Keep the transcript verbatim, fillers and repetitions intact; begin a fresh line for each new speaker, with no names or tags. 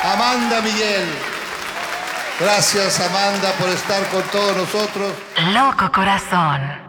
Amanda Miguel. Gracias, Amanda, por estar con todos nosotros.
Loco Corazón.